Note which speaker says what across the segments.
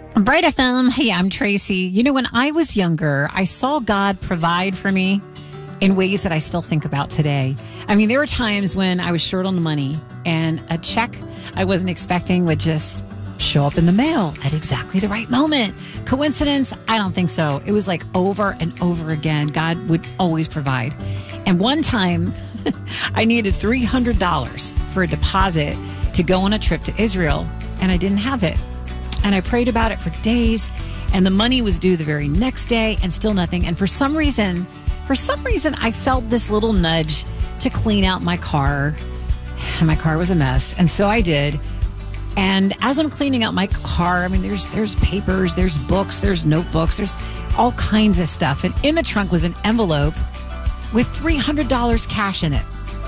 Speaker 1: Bright FM. Hey, I'm Tracy. You know, when I was younger, I saw God provide for me in ways that I still think about today. I mean, there were times when I was short on the money and a check I wasn't expecting would just show up in the mail at exactly the right moment. Coincidence? I don't think so. It was like over and over again. God would always provide. And one time I needed $300 for a deposit to go on a trip to Israel, and I didn't have it. And I prayed about it for days, and the money was due the very next day and still nothing. And for some reason, I felt this little nudge to clean out my car. And my car was a mess. And so I did. And as I'm cleaning out my car, I mean, there's papers, there's books, there's notebooks, there's all kinds of stuff. And in the trunk was an envelope with $300 cash in it.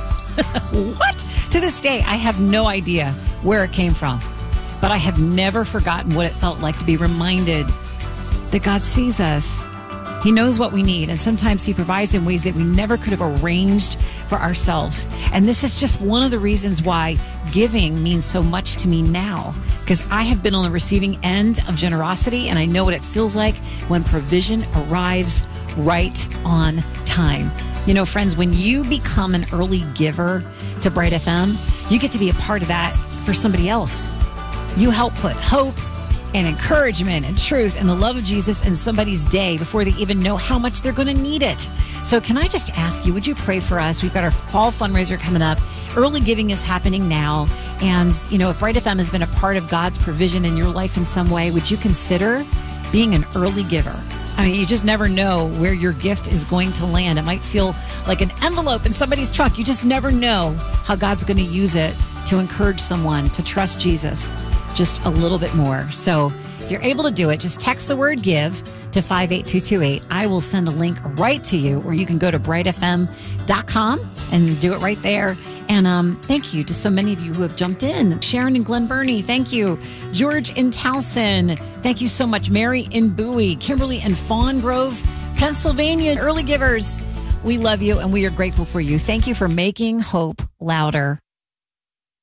Speaker 1: What? To this day, I have no idea where it came from. But I have never forgotten what it felt like to be reminded that God sees us. He knows what we need. And sometimes he provides in ways that we never could have arranged for ourselves. And this is just one of the reasons why giving means so much to me now. Because I have been on the receiving end of generosity, and I know what it feels like when provision arrives right on time. You know, friends, when you become an early giver to Bright FM, you get to be a part of that for somebody else. You help put hope and encouragement and truth and the love of Jesus in somebody's day before they even know how much they're going to need it. So can I just ask you, would you pray for us? We've got our fall fundraiser coming up. Early giving is happening now. And, you know, if Bright FM has been a part of God's provision in your life in some way, would you consider being an early giver? I mean, you just never know where your gift is going to land. It might feel like an envelope in somebody's trunk. You just never know how God's going to use it to encourage someone to trust Jesus just a little bit more. So if you're able to do it, just text the word give to 58228. I will send a link right to you, or you can go to brightfm.com and do it right there. And thank you to so many of you who have jumped in. Sharon in Glen Burnie, thank you. George in Towson, thank you so much. Mary in Bowie, Kimberly in Fawn Grove, Pennsylvania, early givers. We love you and we are grateful for you. Thank you for making hope louder.